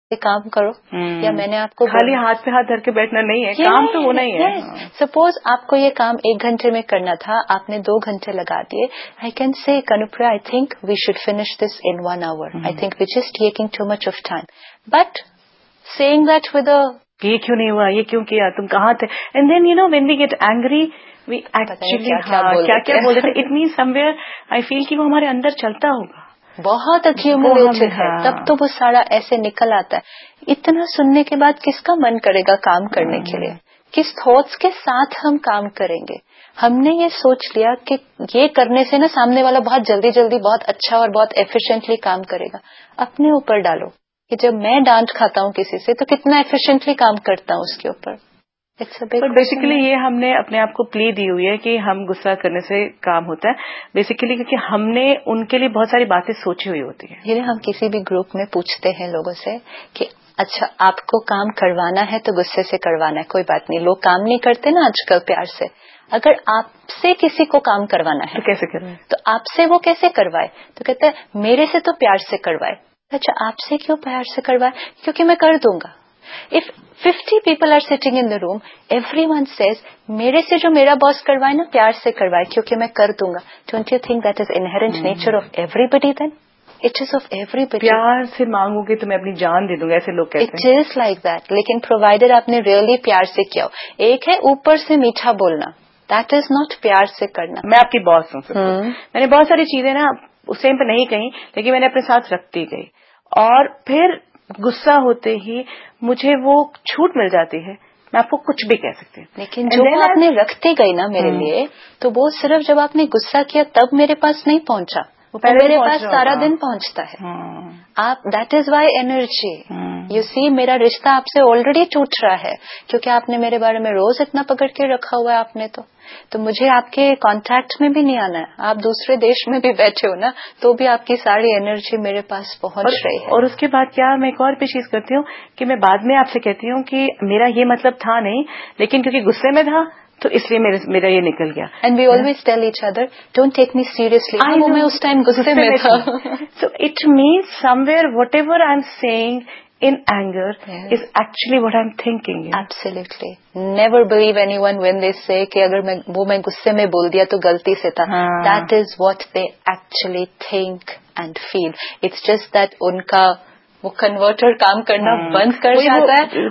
کام کرو, یا میں نے آپ کو خالی ہاتھ پہ ہاتھ دھر کے بیٹھنا نہیں ہے, کام تو ہونا ہی ہے. سپوز آپ کو یہ کام 1 گھنٹے میں کرنا تھا, آپ نے 2 گھنٹے لگا دیے. I can say کنوپرا, I think we should finish this in 1 hour. I think which is taking too much of time. But seeing that with یہ کیوں نہیں ہوا, یہ کیوں کیا, تم کہاں تھے, and then when we get angry we actually کیا بول رہے تھے, it means some where I فیل کہ وہ ہمارے اندر چلتا ہوگا, بہت ایکیومولیٹڈ ہے, تب تو وہ سارا ایسے نکل آتا ہے. اتنا سننے کے بعد کس کا من کرے گا کام کرنے کے لیے, کس تھاٹس کے ساتھ ہم کام کریں گے. ہم نے یہ سوچ لیا کہ یہ کرنے سے نا سامنے والا بہت جلدی جلدی بہت اچھا اور بہت ایفیشینٹلی کام کرے گا. اپنے اوپر ڈالو کہ جب میں ڈانٹ کھاتا ہوں کسی سے تو کتنا ایفیشینٹلی کام کرتا ہوں اس کے اوپر. بیسیکلی یہ ہم نے اپنے آپ کو پلی دی ہوئی ہے کہ ہم غصہ کرنے سے کام ہوتا ہے, بیسیکلی کیونکہ ہم نے ان کے لیے بہت ساری باتیں سوچی ہوئی ہوتی ہیں. یہ ہم کسی بھی گروپ میں پوچھتے ہیں لوگوں سے کہ اچھا آپ کو کام کروانا ہے تو غصے سے کروانا ہے, کوئی بات نہیں. لوگ کام نہیں کرتے نا آج کل پیار سے. اگر آپ سے کسی کو کام کروانا ہے تو کیسے کروائے, تو آپ سے وہ کیسے کروائے, تو کہتے ہیں میرے سے تو پیار سے کروائے. اچھا آپ سے کیوں پیار سے کروائے, کیونکہ میں کر دوں گا. If 50 people are sitting in the room, everyone says میرے سے جو میرا باس کروائے نا پیار سے کروائے کیونکہ میں کر دوں گا. Don't you think that is inherent nature of everybody then? It is of everybody. پیار سے مانگوں گی تو میں اپنی جان دے دوں گا, ایسے لوگ کہتے ہیں. It is like that. لیکن provided آپ نے really پیار سے کیا ہو. ایک ہے اوپر سے میٹھا بولنا, that is not پیار سے کرنا. میں آپ کی باس ہوں, میں نے بہت ساری چیزیں نا اس ٹائم پہ نہیں کہیں, لیکن میں نے اپنے ساتھ رکھتی گئی, اور پھر غصہ ہوتے ہی مجھے وہ چھوٹ مل جاتی ہے, میں آپ کو کچھ بھی کہہ سکتی ہوں. لیکن جو آپ نے رکھتے گئی نا میرے لیے, تو وہ صرف جب آپ نے غصہ کیا تب میرے پاس نہیں پہنچا, وہ میرے پاس سارا دن پہنچتا ہے. آپ that is why energy. You سی میرا رشتہ آپ سے آلریڈی ٹوٹ رہا ہے کیونکہ آپ نے میرے بارے میں روز اتنا پکڑ کے رکھا ہوا ہے آپ نے, تو مجھے آپ کے کانٹیکٹ میں بھی نہیں آنا ہے. آپ دوسرے دیش میں بھی بیٹھے ہو نا, تو بھی آپ کی ساری انرجی میرے پاس پہنچ رہی ہے. اور اس کے بعد کیا میں ایک اور بھی چیز کرتی ہوں کہ میں بعد میں آپ سے کہتی ہوں کہ میرا یہ مطلب تھا نہیں, لیکن کیونکہ غصے میں تھا تو اس لیے میرا یہ نکل گیا. And we always tell each other don't take me seriously. میں اس ٹائم غصے میں تھا. So it means some where what ever I am seeing in anger is actually what I'm thinking. Absolutely. Never believe anyone when they say کہ اگر میں غصے میں بول دیا تو غلطی سے تھا. That is what they actually think and feel. It's just that ان کا وہ کنورٹر کام کرنا بند کر جاتا ہے,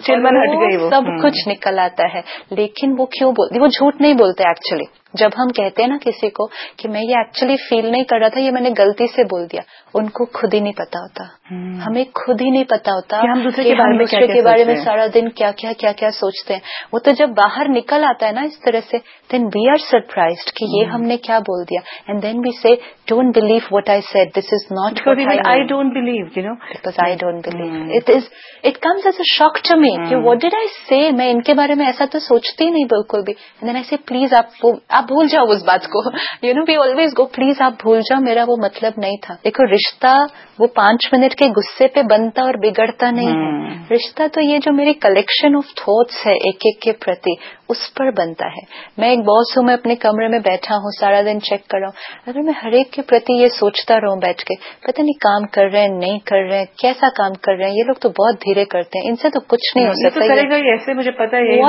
سب کچھ نکل آتا ہے. لیکن وہ کیوں بولتی, وہ جھوٹ نہیں بولتے ایکچولی. جب ہم کہتے ہیں نا کسی کو کہ میں یہ ایکچولی فیل نہیں کر رہا تھا, یہ میں نے غلطی سے بول دیا, ان کو خود ہی نہیں پتا ہوتا. ہمیں خود ہی نہیں پتا ہوتا کہ ہم دوسرے کے بارے میں سارا دن کیا کیا سوچتے ہیں. وہ تو جب باہر نکل آتا ہے نا اس طرح سے, دین وی آر سرپرائزڈ کہ یہ ہم نے کیا بول دیا. اینڈ دین وی سے don't believe what I said, this is not I don't believe, you know, because I don't believe. It comes as a shock to me کہ واٹ ڈیڈ آئی سے, میں ان کے بارے میں ایسا تو سوچتی ہی نہیں بالکل بھی. اینڈ دین آئی سے پلیز آپ بھول جاؤ اس بات کو. You know we always go please آپ بھول جاؤ, میرا وہ مطلب نہیں تھا. دیکھو رشتہ وہ 5 منٹ کے غصے پہ بنتا اور بگڑتا نہیں ہے. رشتہ تو یہ جو میری کلیکشن آف تھاٹس ہے ایک ایک کے پرتی, اس پر بنتا ہے. میں ایک باس ہوں, میں اپنے کمرے میں بیٹھا ہوں, سارا دن چیک کر رہا ہوں. اگر میں ہر ایک کے پرتی یہ سوچتا رہوں بیٹھ کے, پتہ نہیں کام کر رہے ہیں نہیں کر رہے ہیں, کیسا کام کر رہے ہیں, یہ لوگ تو بہت دھیرے کرتے ہیں, ان سے تو کچھ نہیں ہو سکتا. ایسے مجھے پتا ہے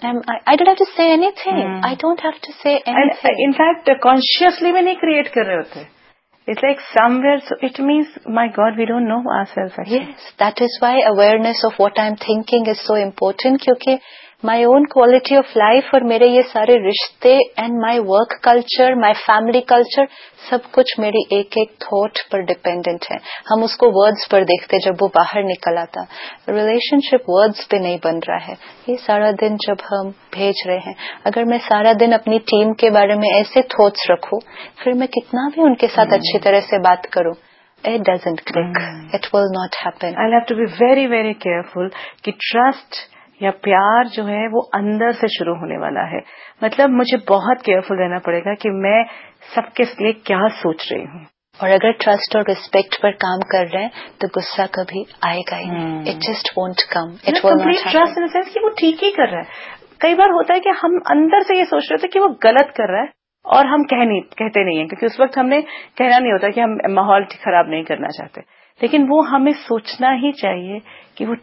I don't have to say anything. I don't have to say anything. In fact, consciously میں نہیں کریٹ کر رہے ہوتے. It's like somewhere, so it means, my God, we don't know ourselves actually. Yes, that is why awareness of what I'm thinking is so important, کیونکہ my own quality of life اور میرے یہ سارے رشتے and my work culture, my family culture, سب کچھ میری ایک ایک تھاٹ پر ڈیپینڈنٹ ہے. ہم اس کو ورڈز پر دیکھتے جب وہ باہر نکل آتا. ریلیشن شپ ورڈز پہ نہیں بن رہا ہے. یہ سارا دن جب ہم بھیج رہے ہیں, اگر میں سارا دن اپنی ٹیم کے بارے میں ایسے تھاٹس رکھوں, پھر میں کتنا بھی ان کے ساتھ اچھی طرح سے بات کروں, it doesn't click. It will not happen. I'll have to be very, very careful کہ ٹرسٹ یا پیار جو ہے وہ اندر سے شروع ہونے والا ہے. مطلب مجھے بہت کیئرفل رہنا پڑے گا کہ میں سب کے لیے کیا سوچ رہی ہوں. اور اگر ٹرسٹ اور ریسپیکٹ پر کام کر رہے ہیں تو غصہ کبھی آئے گا ہی نہیں. It just won't come. It will not happen. Trust in sense کہ وہ ٹھیک ہی کر رہا ہے. کئی بار ہوتا ہے کہ ہم اندر سے یہ سوچ رہے ہوتے کہ وہ غلط کر رہا ہے اور ہم کہتے نہیں ہیں, کیونکہ اس وقت ہم نے کہنا نہیں ہوتا کہ ہم ماحول خراب نہیں کرنا چاہتے. لیکن وہ ہمیں سوچنا ہی چاہیے کہ وہ